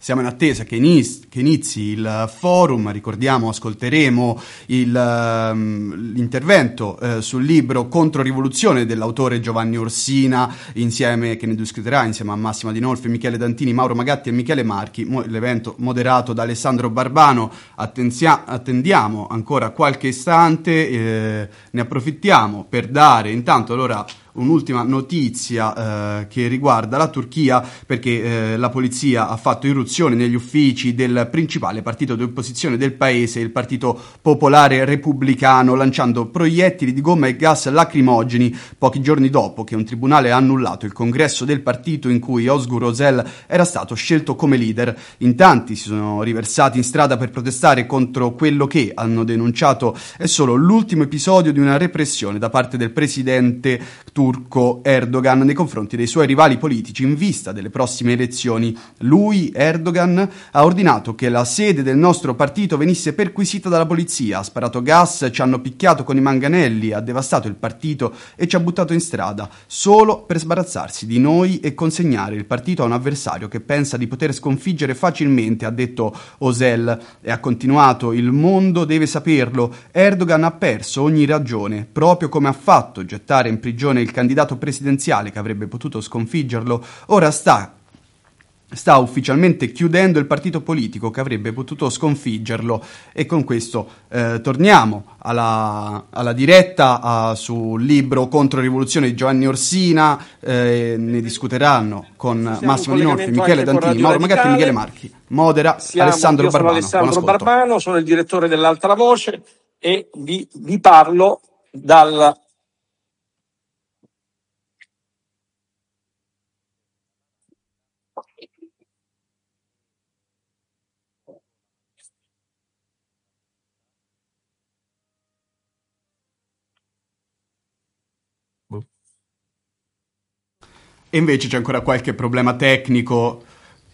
Siamo in attesa che inizi il forum, ricordiamo, ascolteremo l'intervento sul libro Controrivoluzione dell'autore Giovanni Orsina, che ne discuterà insieme a Massimo Adinolfi, Michele Dantini, Mauro Magatti e Michele Marchi, l'evento moderato da Alessandro Barbano. Attendiamo ancora qualche istante, ne approfittiamo per dare intanto allora un'ultima notizia che riguarda la Turchia, perché la polizia ha fatto irruzione negli uffici del principale partito di opposizione del paese, il Partito Popolare Repubblicano, lanciando proiettili di gomma e gas lacrimogeni pochi giorni dopo che un tribunale ha annullato il congresso del partito in cui Özgür Özel era stato scelto come leader. In tanti si sono riversati in strada per protestare contro quello che hanno denunciato è solo l'ultimo episodio di una repressione da parte del presidente turco Erdogan nei confronti dei suoi rivali politici in vista delle prossime elezioni. Lui, Erdogan, ha ordinato che la sede del nostro partito venisse perquisita dalla polizia, ha sparato gas, ci hanno picchiato con i manganelli, ha devastato il partito e ci ha buttato in strada, solo per sbarazzarsi di noi e consegnare il partito a un avversario che pensa di poter sconfiggere facilmente, ha detto Özel, e ha continuato: il mondo deve saperlo, Erdogan ha perso ogni ragione, proprio come ha fatto gettare in prigione il candidato presidenziale che avrebbe potuto sconfiggerlo. Ora sta ufficialmente chiudendo il partito politico che avrebbe potuto sconfiggerlo. E con questo torniamo alla diretta sul libro Controrivoluzione di Giovanni Orsina. Ne discuteranno con Massimo Adinolfi, Michele Dantini, Mauro Magatti e Michele Marchi. Modera Alessandro Barbano. Sono Alessandro Barbano, sono il direttore dell'Altra Voce e vi parlo dal E invece c'è ancora qualche problema tecnico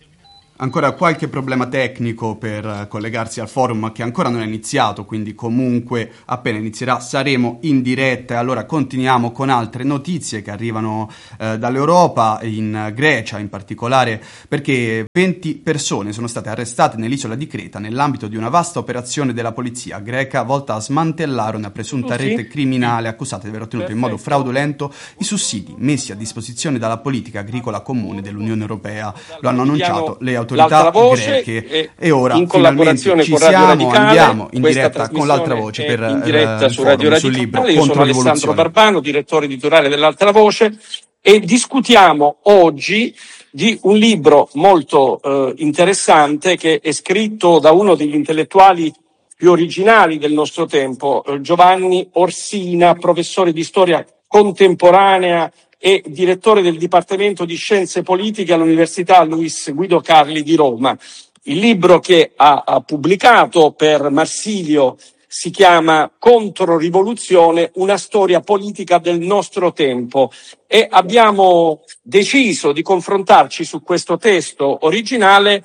per collegarsi al forum, che ancora non è iniziato, quindi comunque appena inizierà saremo in diretta. E allora continuiamo con altre notizie che arrivano dall'Europa, in Grecia in particolare, perché 20 persone sono state arrestate nell'isola di Creta nell'ambito di una vasta operazione della polizia greca volta a smantellare una presunta rete criminale accusata di aver ottenuto in modo fraudolento i sussidi messi a disposizione dalla politica agricola comune dell'Unione Europea. Lo hanno annunciato le autorità greche e ora in collaborazione finalmente con Radio Radicale, andiamo in diretta con l'Altra Voce per in diretta su Radio Radicale. sul libro Io sono Alessandro Barbano, direttore editoriale dell'Altra Voce, e discutiamo oggi di un libro molto interessante che è scritto da uno degli intellettuali più originali del nostro tempo, Giovanni Orsina, professore di storia contemporanea e direttore del Dipartimento di Scienze Politiche all'Università Luis Guido Carli di Roma. Il libro che ha pubblicato per Marsilio si chiama Controrivoluzione, una storia politica del nostro tempo, e abbiamo deciso di confrontarci su questo testo originale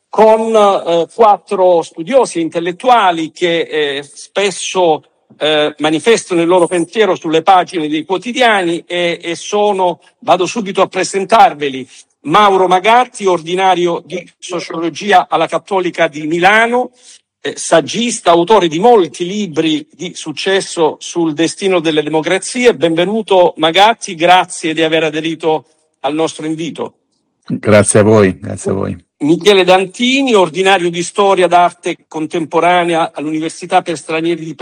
con 4 studiosi intellettuali che spesso manifestano il loro pensiero sulle pagine dei quotidiani e sono, vado subito a presentarveli, Mauro Magatti, ordinario di sociologia alla Cattolica di Milano, saggista, autore di molti libri di successo sul destino delle democrazie. Benvenuto Magatti, grazie di aver aderito al nostro invito. Grazie a voi, grazie a voi. Michele Dantini, ordinario di storia d'arte contemporanea all'Università per Stranieri di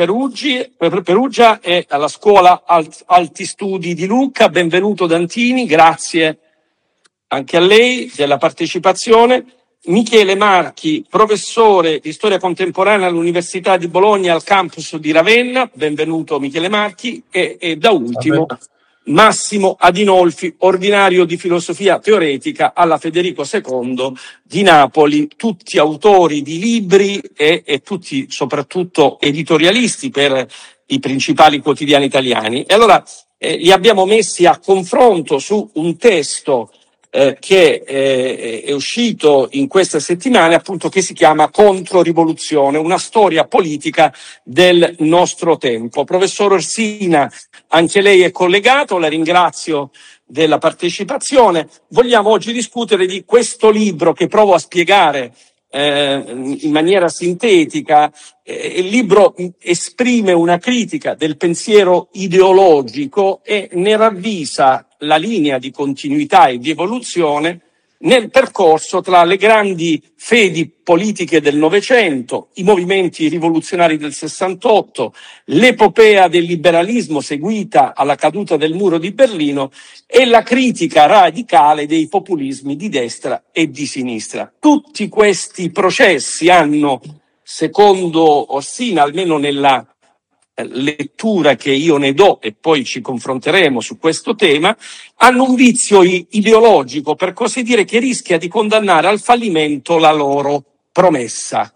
Perugia e alla Scuola Alti Studi di Lucca. Benvenuto Dantini, grazie anche a lei della partecipazione. Michele Marchi, professore di storia contemporanea all'Università di Bologna al campus di Ravenna. Benvenuto Michele Marchi. E da ultimo Massimo Adinolfi, ordinario di filosofia teoretica alla Federico II di Napoli, tutti autori di libri e tutti soprattutto editorialisti per i principali quotidiani italiani. E allora li abbiamo messi a confronto su un testo che è uscito in queste settimane, appunto, che si chiama Controrivoluzione, una storia politica del nostro tempo. Professor Orsina, anche lei è collegato, la ringrazio della partecipazione. Vogliamo oggi discutere di questo libro che provo a spiegare in maniera sintetica. Il libro esprime una critica del pensiero ideologico e ne ravvisa la linea di continuità e di evoluzione nel percorso tra le grandi fedi politiche del Novecento, i movimenti rivoluzionari del 68, l'epopea del liberalismo seguita alla caduta del muro di Berlino e la critica radicale dei populismi di destra e di sinistra. Tutti questi processi hanno, secondo Orsina, almeno nella lettura che io ne do, e poi ci confronteremo su questo tema, hanno un vizio ideologico, per così dire, che rischia di condannare al fallimento la loro promessa.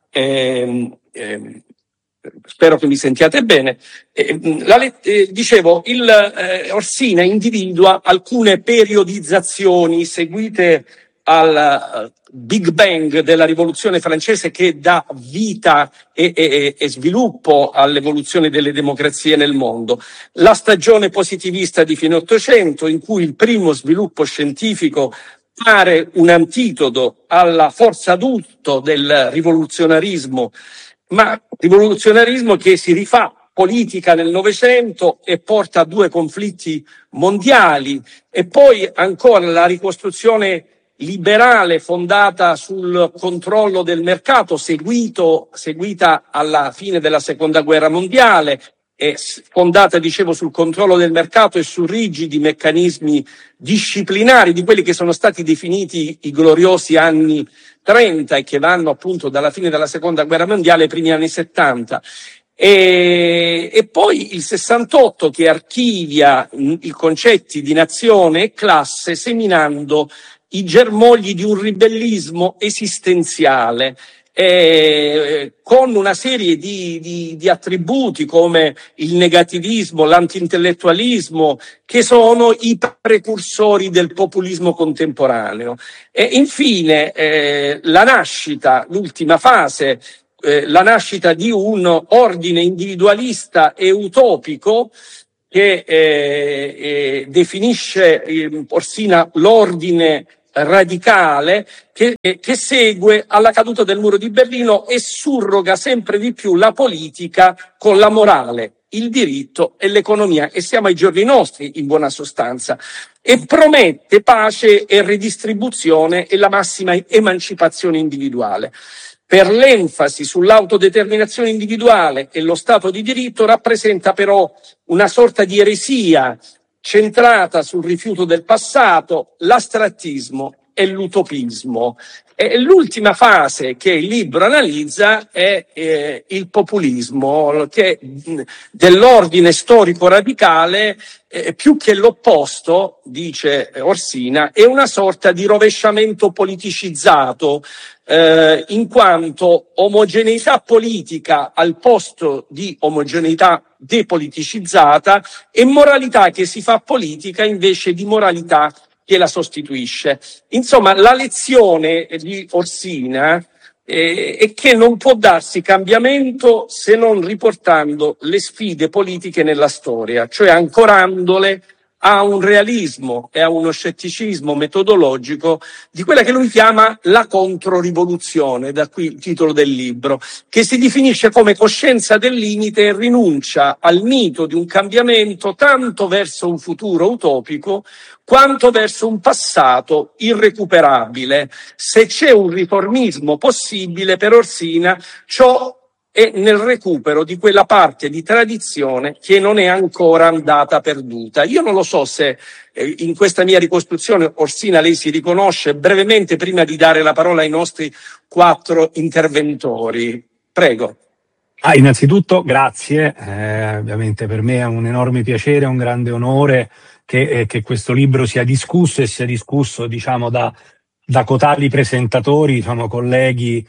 Spero che mi sentiate bene. Dicevo, Orsina individua alcune periodizzazioni seguite al Big Bang della rivoluzione francese, che dà vita e sviluppo all'evoluzione delle democrazie nel mondo. La stagione positivista di fine Ottocento, in cui il primo sviluppo scientifico pare un antidoto alla forza d'urto del rivoluzionarismo, ma rivoluzionarismo che si rifà politica nel Novecento e porta a 2 conflitti mondiali, e poi ancora la ricostruzione liberale fondata sul controllo del mercato, seguita alla fine della Seconda Guerra Mondiale, e fondata, dicevo, sul controllo del mercato e su rigidi meccanismi disciplinari di quelli che sono stati definiti i gloriosi anni 30 e che vanno appunto dalla fine della Seconda Guerra Mondiale ai primi anni 70. E poi il 68, che archivia i concetti di nazione e classe, seminando i germogli di un ribellismo esistenziale, con una serie di attributi come il negativismo, l'anti-intellettualismo, che sono i precursori del populismo contemporaneo. E infine la nascita, l'ultima fase, la nascita di un ordine individualista e utopico che definisce Orsina l'ordine radicale che segue alla caduta del muro di Berlino e surroga sempre di più la politica con la morale, il diritto e l'economia, e siamo ai giorni nostri in buona sostanza, e promette pace e redistribuzione e la massima emancipazione individuale. Per l'enfasi sull'autodeterminazione individuale e lo Stato di diritto rappresenta però una sorta di eresia centrata sul rifiuto del passato, l'astrattismo e l'utopismo. E l'ultima fase che il libro analizza è il populismo, che dell'ordine storico radicale, più che l'opposto, dice Orsina, è una sorta di rovesciamento politicizzato, in quanto omogeneità politica al posto di omogeneità depoliticizzata e moralità che si fa politica invece di moralità che la sostituisce. Insomma, la lezione di Orsina è che non può darsi cambiamento se non riportando le sfide politiche nella storia, cioè ancorandole a un realismo e a uno scetticismo metodologico di quella che lui chiama la controrivoluzione, da qui il titolo del libro, che si definisce come coscienza del limite e rinuncia al mito di un cambiamento tanto verso un futuro utopico quanto verso un passato irrecuperabile. Se c'è un riformismo possibile per Orsina, ciò è nel recupero di quella parte di tradizione che non è ancora andata perduta. Io non lo so se in questa mia ricostruzione, Orsina, lei si riconosce, brevemente, prima di dare la parola ai nostri 4 interventori. Prego. Innanzitutto grazie, ovviamente per me è un enorme piacere, un grande onore che questo libro sia discusso, e sia discusso, diciamo, da cotali presentatori, diciamo, colleghi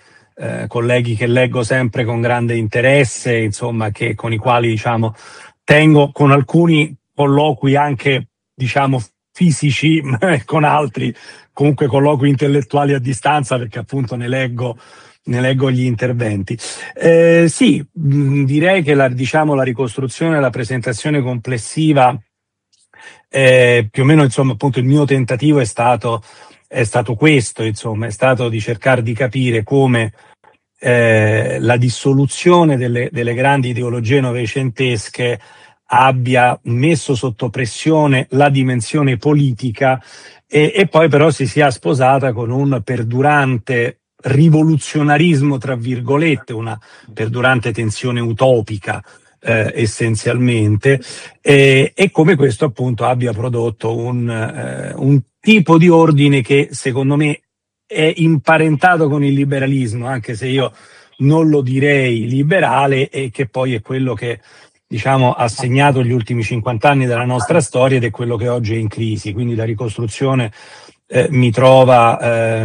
che leggo sempre con grande interesse, insomma, con i quali, diciamo, tengo con alcuni colloqui anche, diciamo, fisici, con altri comunque colloqui intellettuali a distanza, perché appunto ne leggo gli interventi. Sì, direi che la ricostruzione, la presentazione complessiva, più o meno, insomma, appunto il mio tentativo è stato questo, insomma, è stato di cercare di capire come la dissoluzione delle grandi ideologie novecentesche abbia messo sotto pressione la dimensione politica e poi però si sia sposata con un perdurante rivoluzionarismo, tra virgolette, una perdurante tensione utopica essenzialmente, e come questo appunto abbia prodotto un tipo di ordine che secondo me è imparentato con il liberalismo, anche se io non lo direi liberale, e che poi è quello che ha segnato gli ultimi 50 anni della nostra storia ed è quello che oggi è in crisi. Quindi la ricostruzione mi trova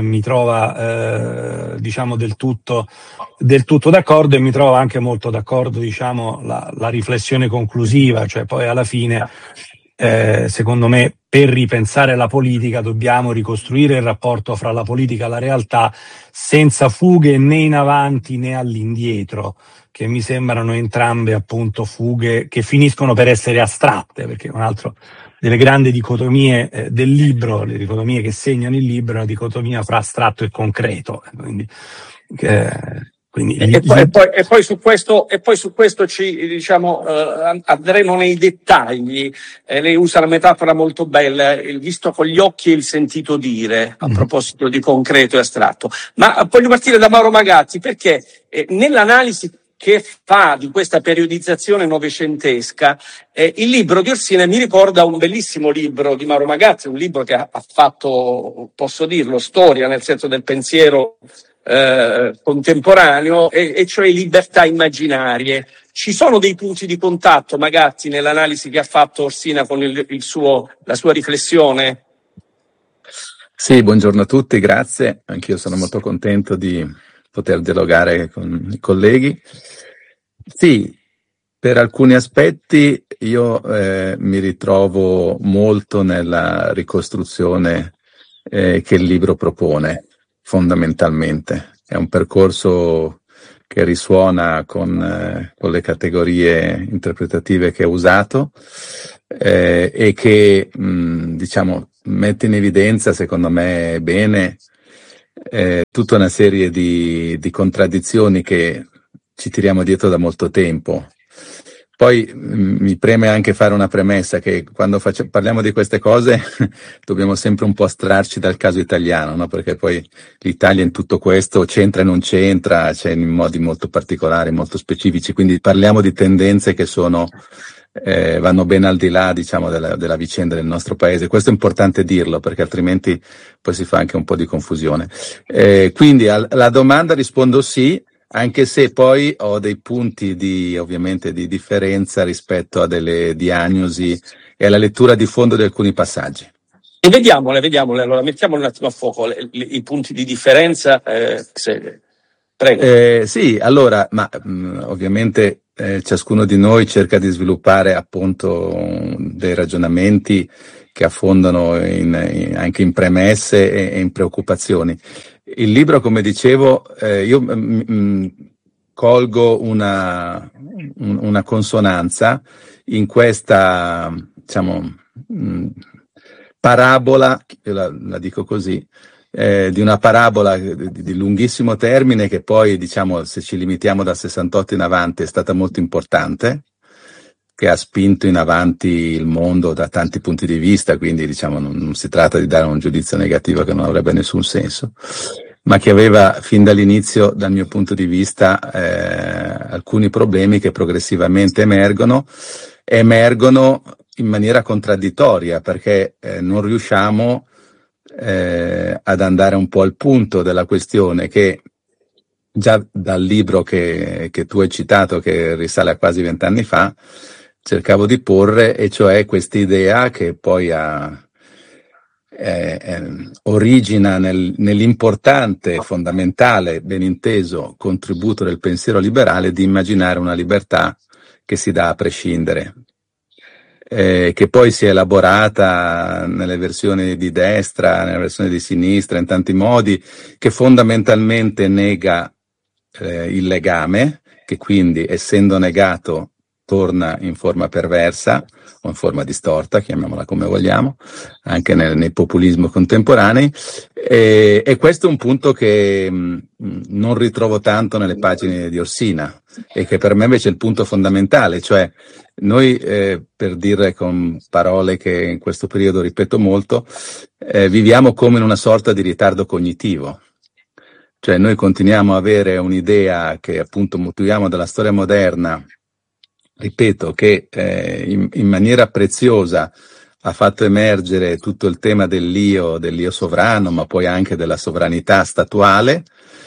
del tutto d'accordo, e mi trova anche molto d'accordo la riflessione conclusiva, cioè poi alla fine secondo me per ripensare la politica dobbiamo ricostruire il rapporto fra la politica e la realtà, senza fughe né in avanti né all'indietro, che mi sembrano entrambe appunto fughe che finiscono per essere astratte, perché un altro delle grandi dicotomie del libro, le dicotomie che segnano il libro, è la dicotomia fra astratto e concreto. E poi su questo ci andremo nei dettagli. Lei usa la metafora molto bella, il visto con gli occhi e il sentito dire, a proposito di concreto e astratto. Ma voglio partire da Mauro Magatti, perché nell'analisi che fa di questa periodizzazione novecentesca, il libro di Orsina mi ricorda un bellissimo libro di Mauro Magatti, un libro che ha fatto, posso dirlo, storia nel senso del pensiero contemporaneo, e cioè Libertà immaginarie. Ci sono dei punti di contatto, Magatti, nell'analisi che ha fatto Orsina con la sua riflessione? Sì, buongiorno a tutti, grazie. Anch'io sono molto contento di poter dialogare con i colleghi. Sì, per alcuni aspetti io mi ritrovo molto nella ricostruzione che il libro propone, fondamentalmente. È un percorso che risuona con le categorie interpretative che ho usato e che mette in evidenza, secondo me bene, tutta una serie di contraddizioni che ci tiriamo dietro da molto tempo. Poi mi preme anche fare una premessa, che quando parliamo di queste cose dobbiamo sempre un po' astrarci dal caso italiano, no? Perché poi l'Italia in tutto questo c'entra e non c'entra, c'è in modi molto particolari, molto specifici, quindi parliamo di tendenze che vanno ben al di là, della vicenda del nostro paese. Questo è importante dirlo, perché altrimenti poi si fa anche un po' di confusione. Quindi alla domanda rispondo sì, anche se poi ho dei punti ovviamente di differenza rispetto a delle diagnosi e alla lettura di fondo di alcuni passaggi. E vediamole, allora mettiamo un attimo a fuoco i punti di differenza. Prego. Sì, allora, ma ovviamente ciascuno di noi cerca di sviluppare appunto dei ragionamenti che affondano anche in premesse e in preoccupazioni. Il libro, come dicevo, io colgo una consonanza in questa, parabola, io la dico così, di una parabola di lunghissimo termine, che poi, se ci limitiamo dal 68 in avanti, è stata molto importante, che ha spinto in avanti il mondo da tanti punti di vista, quindi non si tratta di dare un giudizio negativo che non avrebbe nessun senso, ma che aveva fin dall'inizio, dal mio punto di vista, alcuni problemi che progressivamente emergono in maniera contraddittoria, perché non riusciamo ad andare un po' al punto della questione, che già dal libro che tu hai citato, che risale a quasi 20 anni fa, cercavo di porre, e cioè quest'idea che poi origina nell'importante, fondamentale, ben inteso contributo del pensiero liberale di immaginare una libertà che si dà a prescindere. che poi si è elaborata nelle versioni di destra, nelle versioni di sinistra, in tanti modi, che fondamentalmente nega il legame, che quindi, essendo negato, torna in forma perversa o in forma distorta, chiamiamola come vogliamo, anche nei populismi contemporanei, e questo è un punto che non ritrovo tanto nelle pagine di Orsina, e che per me invece è il punto fondamentale, cioè noi, per dire con parole che in questo periodo ripeto molto, viviamo come in una sorta di ritardo cognitivo. Cioè noi continuiamo a avere un'idea che appunto mutuiamo dalla storia moderna, ripeto, che in maniera preziosa ha fatto emergere tutto il tema dell'io sovrano, ma poi anche della sovranità statuale.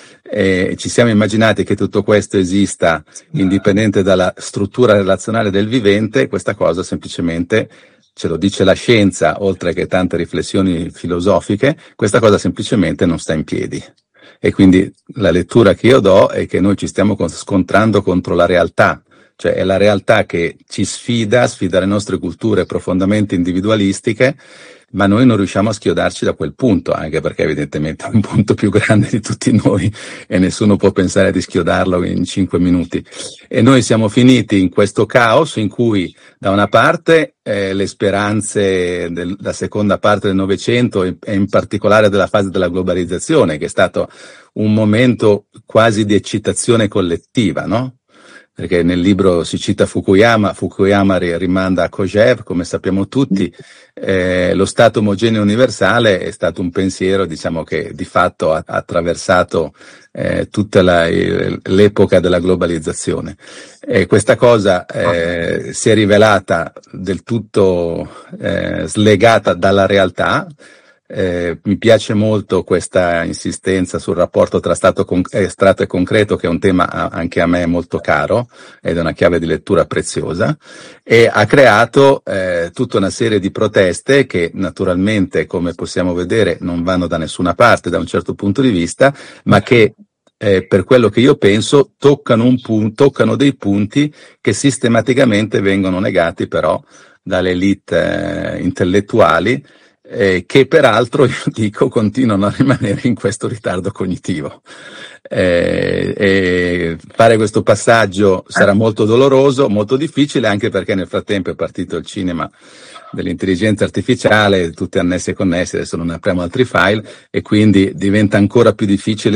Ci siamo immaginati che tutto questo esista indipendente dalla struttura relazionale del vivente. Questa cosa semplicemente, ce lo dice la scienza, oltre che tante riflessioni filosofiche, questa cosa semplicemente non sta in piedi. E quindi la lettura che io do è che noi ci stiamo scontrando contro la realtà, cioè è la realtà che ci sfida le nostre culture profondamente individualistiche, ma noi non riusciamo a schiodarci da quel punto, anche perché evidentemente è un punto più grande di tutti noi e nessuno può pensare di schiodarlo in 5 minuti. E noi siamo finiti in questo caos in cui da una parte le speranze della seconda parte del Novecento e in particolare della fase della globalizzazione, che è stato un momento quasi di eccitazione collettiva, no? Perché nel libro si cita Fukuyama rimanda a Kojève, come sappiamo tutti. Lo Stato omogeneo universale è stato un pensiero, diciamo, che di fatto ha attraversato tutta l'epoca della globalizzazione. Questa cosa si è rivelata del tutto slegata dalla realtà. Mi piace molto questa insistenza sul rapporto tra astratto e concreto, che è un tema anche a me molto caro ed è una chiave di lettura preziosa, e ha creato tutta una serie di proteste che naturalmente, come possiamo vedere, non vanno da nessuna parte da un certo punto di vista, ma che per quello che io penso toccano dei punti che sistematicamente vengono negati però dalle elite intellettuali, che peraltro, io dico, continuano a rimanere in questo ritardo cognitivo. Fare questo passaggio sarà molto doloroso, molto difficile, anche perché nel frattempo è partito il cinema dell'intelligenza artificiale, tutte annesse e connesse, adesso non apriamo altri file, e quindi diventa ancora più difficile